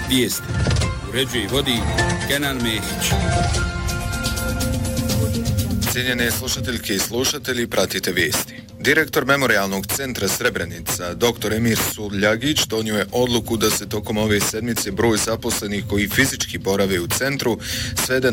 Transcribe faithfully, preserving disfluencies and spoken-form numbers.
Vijesti uređuje i vodi Kenan Mehić. Cijenjene slušateljke i slušatelji, pratite vijesti. Direktor Memorijalnog centra Srebrenica, dr. Emir Suljagić, donio je odluku da se tokom ove sedmice broj zaposlenih koji fizički borave u centru svede